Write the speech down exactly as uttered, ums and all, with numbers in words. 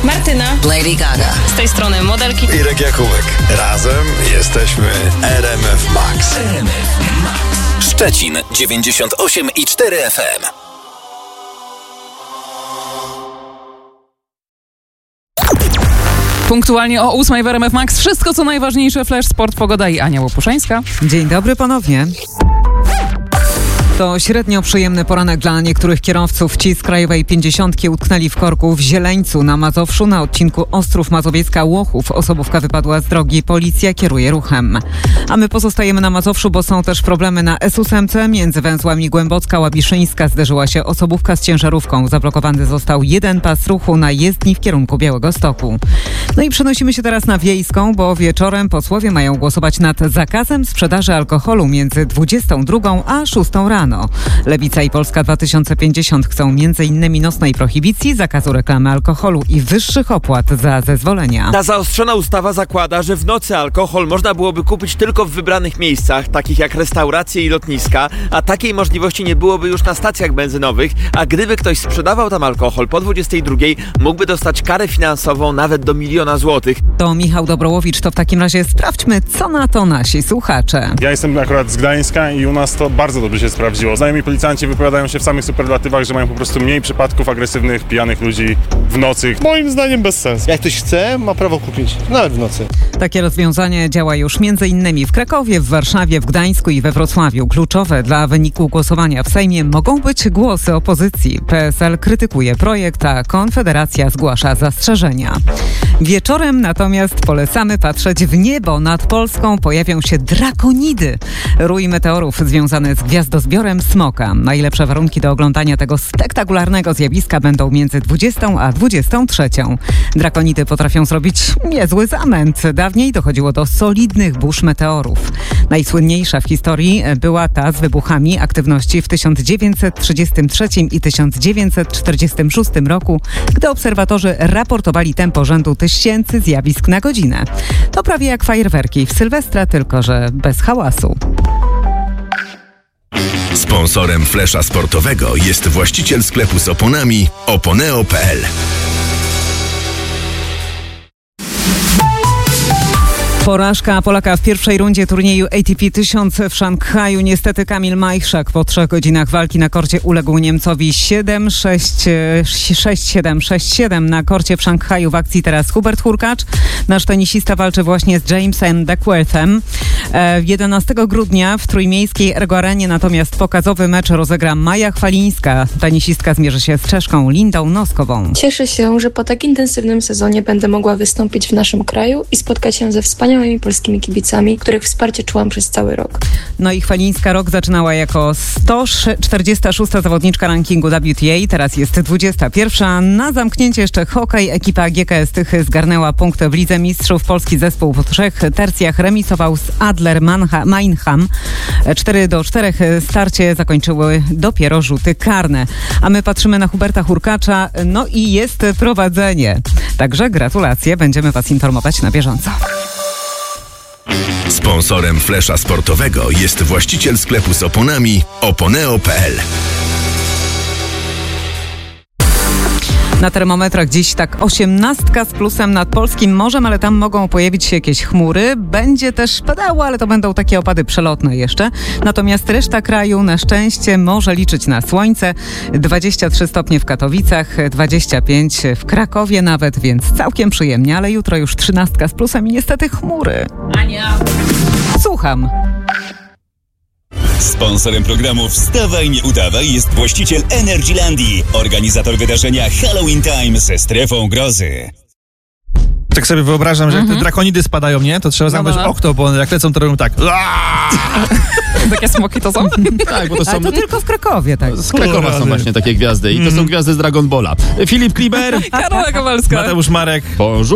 Martyna, Lady Gaga. z tej strony modelki Irek Jakubek. Razem jesteśmy R M F Max. R M F Max. Szczecin dziewięćdziesiąt osiem i cztery F M. Punktualnie o ósmej w R M F Max. Wszystko co najważniejsze, flash, sport, pogoda i Ania Łopuszańska. Dzień dobry ponownie. To średnio przyjemny poranek dla niektórych kierowców. Ci z Krajowej pięćdziesiątki utknęli w korku w Zieleńcu na Mazowszu na odcinku Ostrów Mazowiecka-Łochów. Osobówka wypadła z drogi, policja kieruje ruchem. A my pozostajemy na Mazowszu, bo są też problemy na S ósmce. Między węzłami Głębocka-Łabiszyńska zderzyła się osobówka z ciężarówką. Zablokowany został jeden pas ruchu na jezdni w kierunku Białegostoku. No i przenosimy się teraz na Wiejską, bo wieczorem posłowie mają głosować nad zakazem sprzedaży alkoholu między dwudziestą drugą a szóstą rano. Lewica i Polska dwa tysiące pięćdziesiąt chcą między innymi nocnej prohibicji, zakazu reklamy alkoholu i wyższych opłat za zezwolenia. Ta zaostrzona ustawa zakłada, że w nocy alkohol można byłoby kupić tylko w wybranych miejscach, takich jak restauracje i lotniska, a takiej możliwości nie byłoby już na stacjach benzynowych, a gdyby ktoś sprzedawał tam alkohol po dwudziestej drugiej, mógłby dostać karę finansową nawet do miliona złotych. To Michał Dobrołowicz, to w takim razie sprawdźmy, co na to nasi słuchacze. Ja jestem akurat z Gdańska i u nas to bardzo dobrze się sprawdziło. Znajomi policjanci wypowiadają się w samych superlatywach, że mają po prostu mniej przypadków agresywnych, pijanych ludzi w nocy. Moim zdaniem bez sensu. Jak ktoś chce, ma prawo kupić, nawet w nocy. Takie rozwiązanie działa już między innymi w Krakowie, w Warszawie, w Gdańsku i we Wrocławiu. Kluczowe dla wyniku głosowania w Sejmie mogą być głosy opozycji. P S L krytykuje projekt, a Konfederacja zgłasza zastrzeżenia. Wieczorem natomiast polecamy patrzeć w niebo. Nad Polską pojawią się drakonidy. Rój meteorów związany z gwiazdozbiorem smoka. Najlepsze warunki do oglądania tego spektakularnego zjawiska będą między dwudziestą a dwudziestą trzecią. Drakonidy potrafią zrobić niezły zamęt. Dawniej dochodziło do solidnych burz meteorów. Najsłynniejsza w historii była ta z wybuchami aktywności w tysiąc dziewięćset trzydziestym trzecim i tysiąc dziewięćset czterdziestym szóstym roku, gdy obserwatorzy raportowali tempo rzędu tysięcy zjawisk na godzinę. To prawie jak fajerwerki w Sylwestra, tylko że bez hałasu. Sponsorem flesza sportowego jest właściciel sklepu z oponami oponeo kropka p l. Porażka Polaka w pierwszej rundzie turnieju A T P tysiąc w Szanghaju. Niestety Kamil Majchrzak po trzech godzinach walki na korcie uległ Niemcowi siedem sześć, sześć siedem, sześć siedem. Na korcie w Szanghaju w akcji teraz Hubert Hurkacz. Nasz tenisista walczy właśnie z Jamesem Duckworthem. jedenastego grudnia w trójmiejskiej Ergo Arenie natomiast pokazowy mecz rozegra Maja Chwalińska. Tenisistka zmierzy się z Czeszką Lindą Noskową. Cieszę się, że po tak intensywnym sezonie będę mogła wystąpić w naszym kraju i spotkać się ze wspaniałymi polskimi kibicami, których wsparcie czułam przez cały rok. No i Chwalińska rok zaczynała jako sto czterdziesta szósta zawodniczka rankingu W T A, teraz jest dwudziesta pierwsza. Na zamknięcie jeszcze hokej. Ekipa G K S Tychy zgarnęła punkty w Lidze Mistrzów. Polski zespół po trzech tercjach remisował z Adler Mannheim. cztery do czterech starcie zakończyły dopiero rzuty karne. A my patrzymy na Huberta Hurkacza, no i jest prowadzenie. Także gratulacje, będziemy Was informować na bieżąco. Sponsorem flesza sportowego jest właściciel sklepu z oponami oponeo kropka p l. Na termometrach dziś tak osiemnastka z plusem nad polskim morzem, ale tam mogą pojawić się jakieś chmury. Będzie też padało, ale to będą takie opady przelotne jeszcze. Natomiast reszta kraju na szczęście może liczyć na słońce. dwadzieścia trzy stopnie w Katowicach, dwadzieścia pięć w Krakowie nawet, więc całkiem przyjemnie, ale jutro już trzynastka z plusem i niestety chmury. Ania! Słucham. Sponsorem programu Wstawaj, nie udawaj jest właściciel Energylandii, organizator wydarzenia Halloween Time ze strefą grozy. Tak sobie wyobrażam, że jak te drakonidy spadają, nie? To trzeba zamknąć no, no. okno, bo one jak lecą, to robią tak. Takie smoki to są? Tak, bo to są... Ale to tylko w Krakowie, tak. Z Krakowa są właśnie takie gwiazdy i to są gwiazdy z Dragon Balla. Filip Kliber, Karola Kowalska, Mateusz Marek. Bonjour.